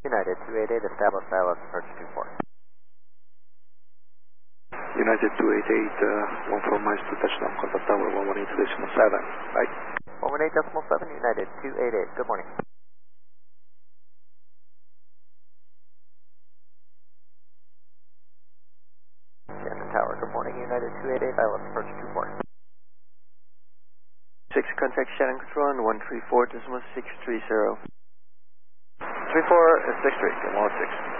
United 288, establish ILS approach 24. United 288, 14 miles to touchdown, contact tower 118.7, right? 118.7, United 288, good morning. Shannon Tower, good morning, United 288, ILS approach 24. 6, contact Shannon Control on 134.630. 34 is 63, 106.